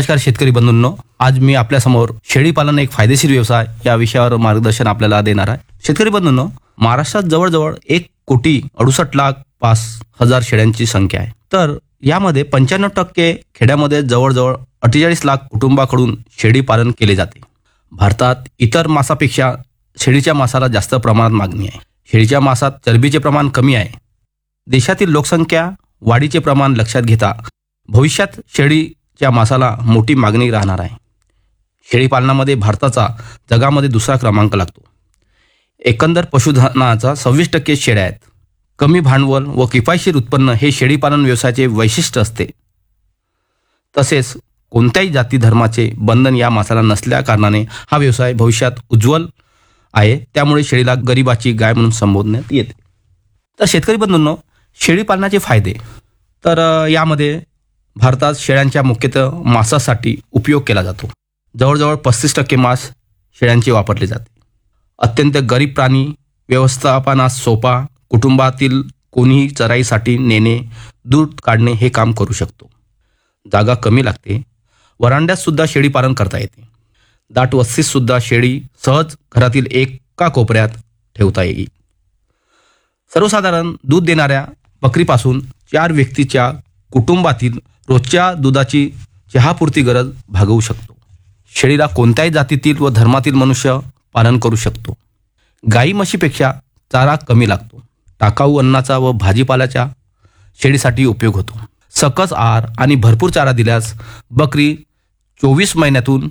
नमस्कार शेतकरी बंधूंनो, आज मी आपल्यासमोर शेळी पालन एक फायदेशीर व्यवसाय या विषयावर मार्गदर्शन आपल्याला देणार आहे. शेतकरी बंधूंनो, महाराष्ट्रात जवळजवळ 1,68,05,000 शेळ्यांची संख्या आहे. तर यामध्ये 95% खेड्यामध्ये जवळजवळ 48 लाख कुटुंबाकडून शेळी पालन केले जाते. भारतात इतर मांसापेक्षा शेळीच्या मांसाला जास्त प्रमाणात मागणी आहे. शेळीच्या मांसात चरबीचे प्रमाण कमी आहे. देशातील लोकसंख्या वाढीचे प्रमाण लक्षात घेता भविष्यात शेळीच्या मांसाला मोठी मागणी राहणार आहे. शेळी पालनामध्ये भारताचा जगामध्ये दुसरा क्रमांक लागतो. एकंदर पशुधनाचा 26% शेळ्या आहेत. कमी भांडवल व किफायतशीर उत्पन्न हे शेळीपालन व्यवसायाचे वैशिष्ट्य असते. तसेच कोणत्याही जाती धर्माचे बंधन या मांसाला नसल्या कारणाने हा व्यवसाय भविष्यात उज्ज्वल आहे. त्यामुळे शेळीला गरिबाची गाय म्हणून संबोधण्यात येते. तर शेतकरी बंधूंनो, शेळी पालनाचे फायदे. तर यामध्ये भारतात शेळ्यांच्या मुख्यतः मांसासाठी उपयोग केला जातो. जवळजवळ 35% मांस शेळ्यांचे वापरले जाते. अत्यंत गरीब प्राणी, व्यवस्थापनास सोपा, कुटुंबातील कोणीही चराईसाठी नेणे, दूध काढणे हे काम करू शकतो. जागा कमी लागते. वरांड्यात सुद्धा शेळी पालन करता येते. दाट वस्तीत सुद्धा शेळी सहज घरातील एका कोपऱ्यात ठेवता येईल. सर्वसाधारण दूध देणाऱ्या बकरीपासून 4 व्यक्तीच्या कुटुंबातील रोजच्या दुधाची चहापुरती गरज भागवू शकतो. शेळीला कोणत्याही जातीतील व धर्मातील मनुष्य पालन करू शकतो. गाई म्हशीपेक्षा चारा कमी लागतो. टाकाऊ अन्नाचा व भाजीपाल्याचा शेळीसाठी उपयोग होतो. सकस आहार आणि भरपूर चारा दिल्यास बकरी 24 महिन्यातून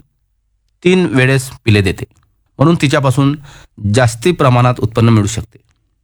3 वेळेस पिले देते, म्हणून तिच्यापासून जास्ती प्रमाणात उत्पन्न मिळू शकते.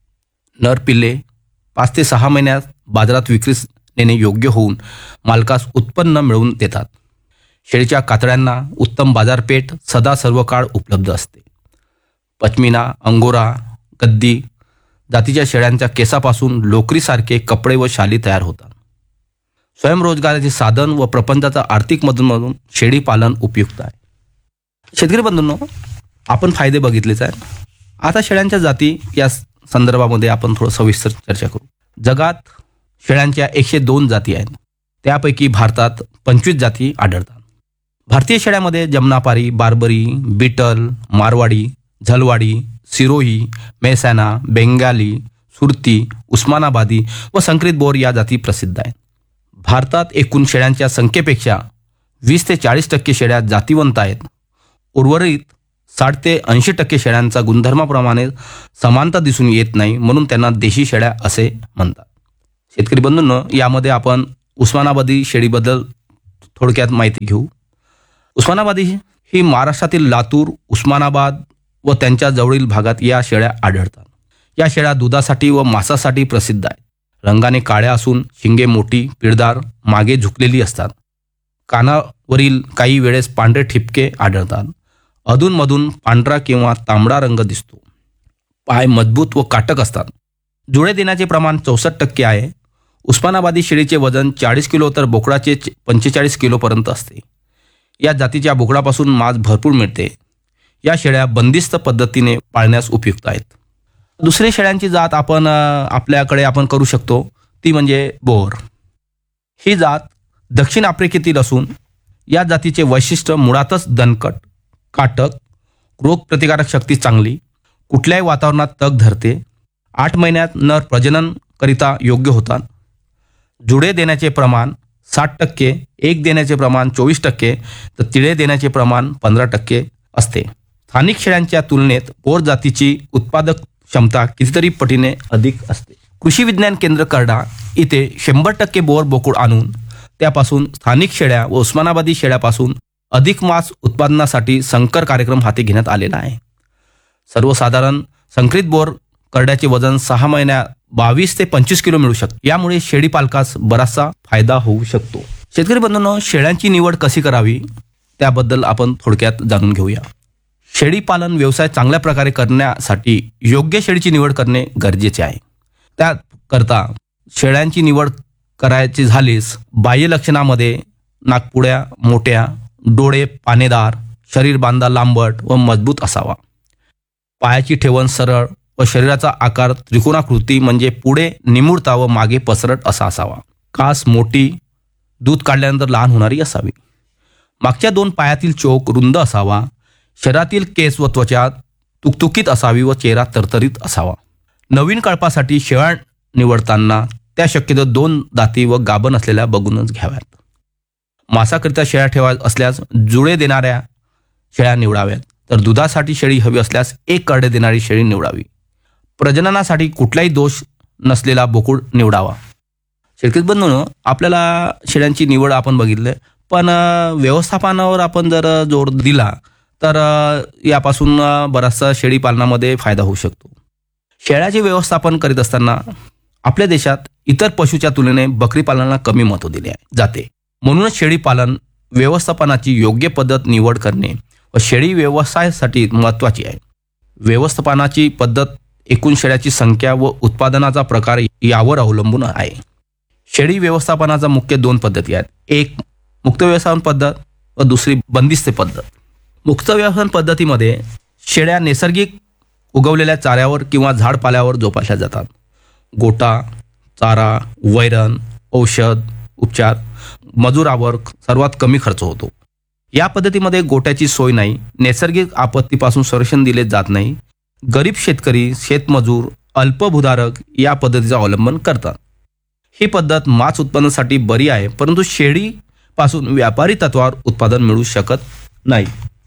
नर पिल्ले 5 ते 6 महिन्यात बाजारात विक्रीस नेणे योग्य होऊन मालकास उत्पन्न मिळवून देतात. शेळीच्या कातड्यांना उत्तम बाजारपेठ सदा सर्व काळ उपलब्ध असते. पश्मिना, अंगोरा, गद्दी जातीच्या शेळ्यांच्या केसापासून लोकरीसारखे कपडे व शाली तयार होतात. स्वयंरोजगाराचे साधन व प्रपंचाचा आर्थिक मधून शेळी पालन उपयुक्त आहे. शेतकरी बंधूंनो, आपण फायदे बघितलेच आहेत. आता शेळ्यांच्या जाती या संदर्भामध्ये आपण थोडं सविस्तर चर्चा करू. जगात शेळ्यांच्या 102 जाती आहेत. त्यापैकी भारतात 25 जाती आढळतात. भारतीय शेळ्यामध्ये Jamnapari, Barbary, beetle, Marwari, झलवाडी, Sirohi, Mehsana, Bengali, Surti, उस्मानाबादी व संकरित बोर या जाती प्रसिद्ध आहेत. भारतात एकूण शेळ्यांच्या संख्येपेक्षा 20 ते 40% शेळ्या जातीवंत आहेत. उर्वरित 60 ते 80% शेळ्यांचा गुणधर्माप्रमाणे समानता दिसून येत नाही, म्हणून त्यांना देशी शेळ्या असे म्हणतात. शेतकरी बंधूंनो, यामध्ये आपण उस्मानाबादी शेळीबद्दल थोडक्यात माहिती घेऊ. उस्मानाबादी ही महाराष्ट्रातील लातूर, उस्मानाबाद व त्यांच्या जवळील भागात या शेळ्या आढळतात. या शेळ्या दुधासाठी व मांसासाठी प्रसिद्ध आहेत. रंगाने काळ्या असून शिंगे मोठी, पिळदार, मागे झुकलेली असतात. कानावरील काही वेळेस पांढरे ठिपके आढळतात. अधूनमधून पांढरा किंवा तांबडा रंग दिसतो. पाय मजबूत व काटक असतात. जुळे देण्याचे प्रमाण 64% आहे. उस्मानाबादी शेळीचे वजन 40 किलो तर बोकडाचे 45 किलोपर्यंत असते. या जातीच्या बोकडापासून मांस भरपूर मिळते. या शेळ्या बंदिस्त पद्धतीने पाळण्यास उपयुक्त आहेत. दुसरी शेळ्यांची जात आपल्याकडे आपण करू शकतो, ती म्हणजे बोर. ही जात दक्षिण आफ्रिकेतील असून या जातीचे वैशिष्ट्य मुळातच दणकट, काटक, रोगप्रतिकारक शक्ती चांगली, कुठल्याही वातावरणात तग धरते. 8 महिन्यात नर प्रजनन करिता योग्य होतात. जुडे देण्याचे प्रमाण 60%, एक देण्याचे प्रमाण 24%, तर तिळे देण्याचे प्रमाण 15% असते. स्थानिक शेळ्यांच्या तुलनेत बोर जातीची उत्पादक क्षमता कितीतरी पटीने अधिक असते. कृषी विज्ञान केंद्र करडा इथे 100% बोर बोकड आणून त्यापासून स्थानिक शेळ्या व उस्मानाबादी शेळ्यापासून अधिक मांस उत्पादनासाठी संकर कार्यक्रम हाती घेण्यात आलेला आहे. सर्वसाधारण संकरित बोर करड्याचे वजन 6 महिन्यात 22 ते 25 किलो मिळू शकते. यामुळे शेळी पालकास बराचसा फायदा होऊ शकतो. शेतकरी बंधूंनो, शेळ्यांची निवड कशी करावी त्याबद्दल आपण थोडक्यात जाणून घेऊया. शेळी पालन व्यवसाय चांगल्या प्रकारे करण्यासाठी योग्य शेळीची निवड करणे गरजेचे आहे. त्याकरता शेळ्यांची निवड करायची झालीस बाह्य लक्षणामध्ये नाकपुड्या मोठ्या, डोळे पानेदार, शरीर बांधा लांबट व मजबूत असावा. पायाची ठेवण सरळ व शरीराचा आकार त्रिकोणाकृती म्हणजे पुढे निमुळता व मागे पसरट असा असावा. कास मोठी, दूध काढल्यानंतर लहान होणारी असावी. मागच्या 2 पायातील चोक रुंद असावा, शरीरातील केस व त्वचा तुकतुकीत असावी व चेहरा तरतरीत असावा. नवीन कळपासाठी शेळ्या निवडताना त्या शक्यतो 2 दाती व गाभण असलेल्या बघूनच घ्याव्यात. मांसाकरिता शेळ्या ठेवायच्या असल्यास जुळे देणाऱ्या शेळ्या निवडाव्यात, तर दुधासाठी शेळी हवी असल्यास 1 करडे देणारी शेळी निवडावी. प्रजननासाठी कुठलाही दोष नसलेला बोकड निवडावा. शेतकरी बंधूंनो, आपल्याला शेळ्यांची निवड आपण बघितले, पण व्यवस्थापनावर आपण जर जोर दिला तर यापासून बराचसा शेळी पालनामध्ये फायदा होऊ शकतो. शेळ्याचे व्यवस्थापन करीत असताना आपल्या देशात इतर पशूच्या तुलनेने बकरी पालनाला कमी महत्त्व दिले जाते. म्हणूनच शेळी पालन व्यवस्थापनाची योग्य पद्धत निवड करणे व शेळी व्यवसायासाठी महत्त्वाची आहे. व्यवस्थापनाची पद्धत एकूण शेळ्याची संख्या व उत्पादनाचा प्रकार यावर अवलंबून आहे. शेळी व्यवस्थापनाचा मुख्य 2 पद्धती आहेत. एक मुक्त व्यवस्थापन पद्धत व दुसरी बंदिस्त पद्धत. मुक्त व्यवस्थापन पद्धतीमध्ये शेळ्या नैसर्गिक उगवलेल्या चाऱ्यावर किंवा झाडपाल्यावर जोपासल्या जातात. गोटा, चारा, वैरण, औषध, उपचार, मजुरावर सर्वात कमी खर्च होतो. या पद्धतीमध्ये गोट्याची सोय नाही, नैसर्गिक आपत्तीपासून संरक्षण दिले जात नाही. गरीब शेतकरी, शेतमजूर, अल्पभूधारक या पद्धतीचा अवलंबन करतात. ही पद्धत मांस उत्पन्नासाठी बरी आहे, परंतु शेळीपासून व्यापारी तत्वावर उत्पादन मिळू शकत नाही.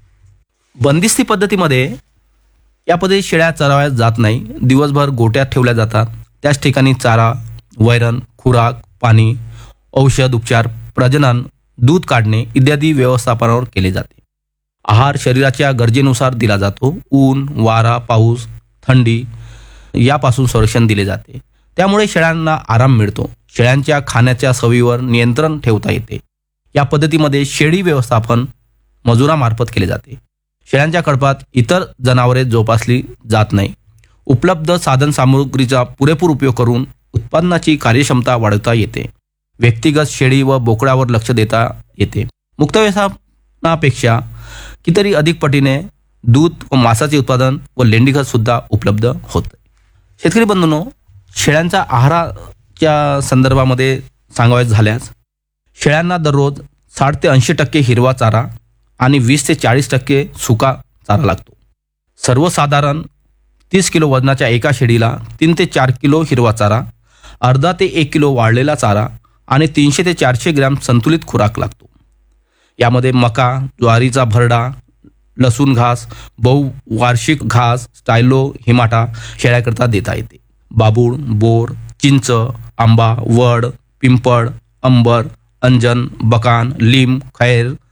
बंदिस्ती पद्धतीमध्ये या पद्धतीत शेळ्या चरावल्या जात नाही. दिवसभर गोट्यात ठेवल्या जातात. त्याच ठिकाणी चारा, वैरण, खुराक, पाणी, औषध, उपचार, प्रजनन, दूध काढणे इत्यादी व्यवस्थापनावर केले जाते. आहार शरीराच्या गरजेनुसार दिला जातो. ऊन, वारा, पाऊस, थंडी यापासून संरक्षण दिले जाते. त्यामुळे शेळ्यांना आराम मिळतो. शेळ्यांच्या खाण्याच्या सवयीवर नियंत्रण ठेवता येते. या पद्धतीमध्ये शेळी व्यवस्थापन मजुरामार्फत केले जाते. शेळ्यांच्या कळपात इतर जनावरे जोपासली जात नाही. उपलब्ध साधनसामुग्रीचा पुरेपूर उपयोग करून उत्पादनाची कार्यक्षमता वाढवता येते. व्यक्तिगत शेळी व बोकडावर लक्ष देता येते. मुक्त व्यवस्थापनापेक्षा कितीतरी अधिक पटीने दूध व मांसाचे उत्पादन व लेंडीखत सुद्धा उपलब्ध होते. शेतकरी बंधूंनो, शेळ्यांच्या आहाराच्या संदर्भामध्ये सांगायचं झाल्यास शेळ्यांना दररोज 60 ते 80% हिरवा चारा आणि 20 ते 40% सुका चारा लागतो. सर्वसाधारण 30 किलो वजनाच्या एका शेळीला 3 ते 4 किलो हिरवा चारा, अर्धा ते 1 किलो वाळलेला चारा आणि 300 ते 400 ग्रॅम संतुलित खुराक लागतो. यामध्ये मका, ज्वारीचा भरडा, लसूण घास, बहुवार्षिक घास, स्टायलो, हिमाटा शेळ्याकरता देता येते. बाबूळ, बोर, चिंच, आंबा, वड, पिंपळ, अंबर, अंजन, बकान, लिंब, खैर,